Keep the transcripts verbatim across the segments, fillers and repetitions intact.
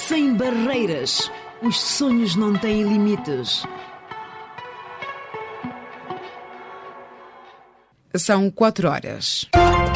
sem barreiras. Os sonhos não têm limites. São quatro horas.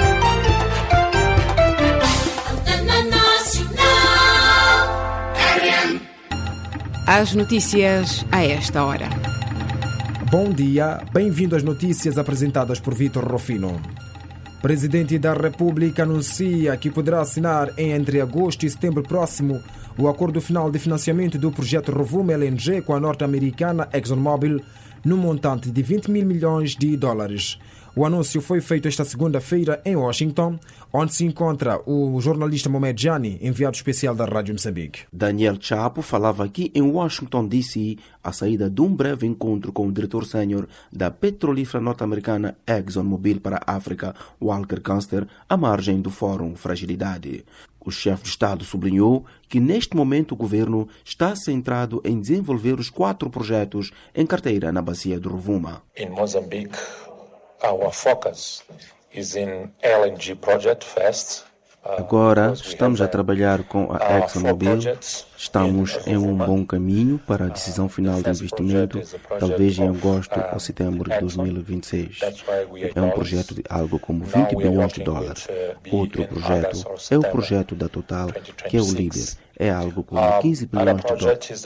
As notícias a esta hora. Bom dia, bem-vindo às notícias apresentadas por Vítor Rofino. Presidente da República anuncia que poderá assinar entre agosto e setembro próximo o acordo final de financiamento do projeto Rovuma L N G com a norte-americana ExxonMobil no montante de vinte mil milhões de dólares. O anúncio foi feito esta segunda-feira em Washington, onde se encontra o jornalista Mohamed Jani, enviado especial da Rádio Moçambique. Daniel Chapo falava aqui em Washington, D C, à saída de um breve encontro com o diretor sênior da petrolífera norte-americana ExxonMobil para a África, Walker Canster, à margem do Fórum Fragilidade. O chefe de Estado sublinhou que neste momento o governo está centrado em desenvolver os quatro projetos em carteira na bacia do Rovuma. Em Moçambique, our focus is in L N G project first. Agora estamos a trabalhar com a ExxonMobil. Estamos em um bom caminho para a decisão final de investimento, talvez em agosto ou setembro de dois mil e vinte e seis. É um projeto de algo como vinte bilhões de dólares. Outro projeto é o projeto da Total, que é o líder. É algo como quinze bilhões de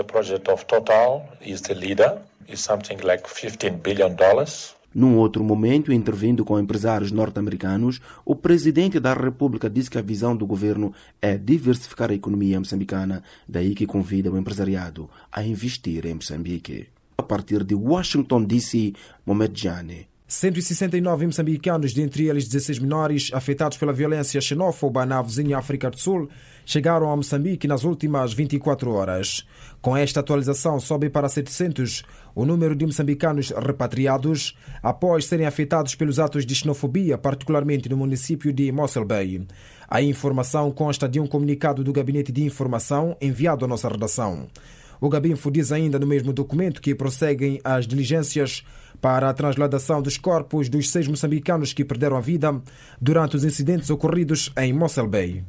dólares. Num outro momento, intervindo com empresários norte-americanos, o presidente da República disse que a visão do governo é diversificar a economia moçambicana, daí que convida o empresariado a investir em Moçambique. A partir de Washington, D C, Mohamed Jani. cento e sessenta e nove moçambicanos, dentre eles dezesseis menores, afetados pela violência xenófoba na vizinha África do Sul, chegaram a Moçambique nas últimas vinte e quatro horas. Com esta atualização, sobe para setecentos o número de moçambicanos repatriados após serem afetados pelos atos de xenofobia, particularmente no município de Mossel Bay. A informação consta de um comunicado do Gabinete de Informação enviado à nossa redação. O Gabinfo diz ainda no mesmo documento que prosseguem as diligências para a transladação dos corpos dos seis moçambicanos que perderam a vida durante os incidentes ocorridos em Mossel Bay.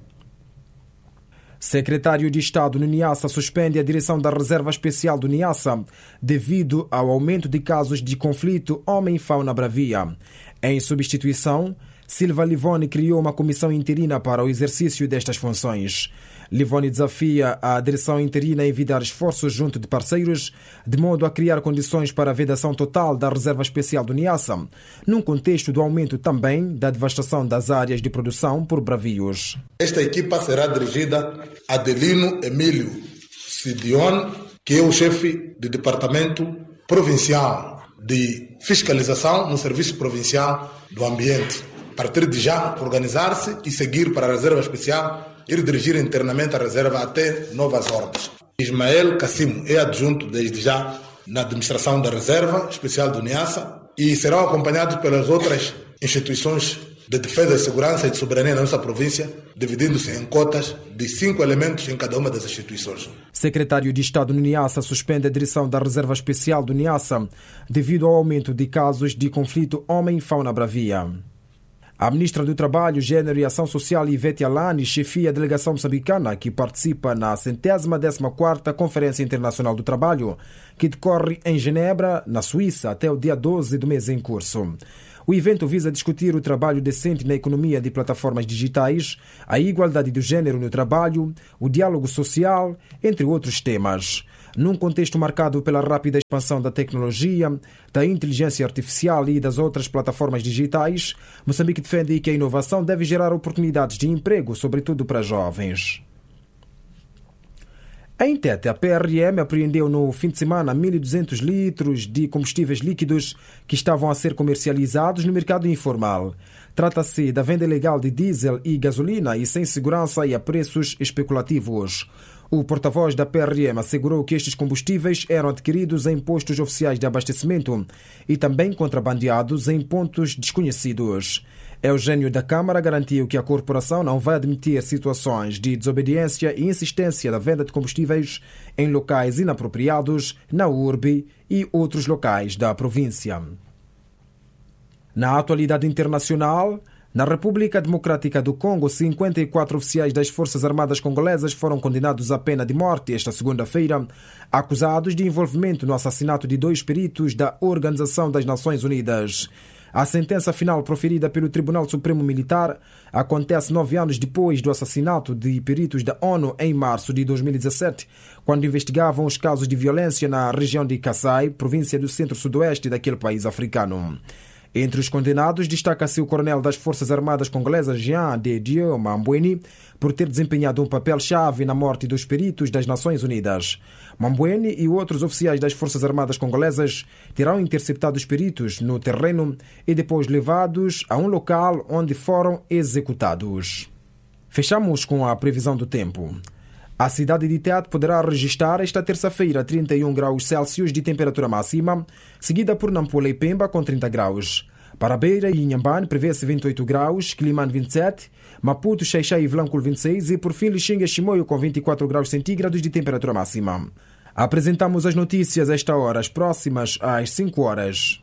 Secretário de Estado no Niassa suspende a direção da Reserva Especial do Niassa devido ao aumento de casos de conflito homem-fauna bravia. Em substituição, Silva Livoni criou uma comissão interina para o exercício destas funções. Livoni desafia a direção interina a envidar esforços junto de parceiros, de modo a criar condições para a vedação total da Reserva Especial do Niassa, num contexto do aumento também da devastação das áreas de produção por bravios. Esta equipa será dirigida a Adelino Emílio Sidione, que é o chefe do Departamento Provincial de Fiscalização no Serviço Provincial do Ambiente. A partir de já, organizar-se e seguir para a Reserva Especial, ir dirigir internamente a reserva até novas ordens. Ismael Cassimo é adjunto desde já na administração da Reserva Especial do Niassa e serão acompanhados pelas outras instituições de defesa, de segurança e de soberania da nossa província, dividindo-se em cotas de cinco elementos em cada uma das instituições. Secretário de Estado no Niassa suspende a direção da Reserva Especial do Niassa devido ao aumento de casos de conflito homem-fauna bravia. A ministra do Trabalho, Gênero e Ação Social, Ivete Alani, chefia a delegação moçambicana que participa na centésima décima quarta Conferência Internacional do Trabalho, que decorre em Genebra, na Suíça, até o dia doze do mês em curso. O evento visa discutir o trabalho decente na economia de plataformas digitais, a igualdade do gênero no trabalho, o diálogo social, entre outros temas. Num contexto marcado pela rápida expansão da tecnologia, da inteligência artificial e das outras plataformas digitais, Moçambique defende que a inovação deve gerar oportunidades de emprego, sobretudo para jovens. Em Tete, a P R M apreendeu no fim de semana mil e duzentos litros de combustíveis líquidos que estavam a ser comercializados no mercado informal. Trata-se da venda ilegal de diesel e gasolina e sem segurança e a preços especulativos. O porta-voz da P R M assegurou que estes combustíveis eram adquiridos em postos oficiais de abastecimento e também contrabandeados em pontos desconhecidos. Eugênio da Câmara garantiu que a corporação não vai admitir situações de desobediência e insistência da venda de combustíveis em locais inapropriados na urbe e outros locais da província. Na atualidade internacional, Na República Democrática do Congo, cinquenta e quatro oficiais das Forças Armadas Congolesas foram condenados à pena de morte esta segunda-feira, acusados de envolvimento no assassinato de dois peritos da Organização das Nações Unidas. A sentença final proferida pelo Tribunal Supremo Militar acontece nove anos depois do assassinato de peritos da ONU em março de dois mil e dezassete, quando investigavam os casos de violência na região de Kasai, província do centro-sudoeste daquele país africano. Entre os condenados destaca-se o coronel das Forças Armadas Congolesas Jean de Dieu Mambweni, por ter desempenhado um papel-chave na morte dos peritos das Nações Unidas. Mambweni e outros oficiais das Forças Armadas Congolesas terão interceptado os peritos no terreno e depois levados a um local onde foram executados. Fechamos com a previsão do tempo. A cidade de Tete poderá registrar esta terça-feira trinta e um graus Celsius de temperatura máxima, seguida por Nampula e Pemba com trinta graus. Para Beira e Inhambane prevê-se vinte e oito graus, Quilimane vinte e sete, Maputo, Xai-Xai e Vilanculo vinte e seis e por fim Lixinga e Chimoio com vinte e quatro graus centígrados de temperatura máxima. Apresentamos as notícias a esta hora, as próximas às cinco horas.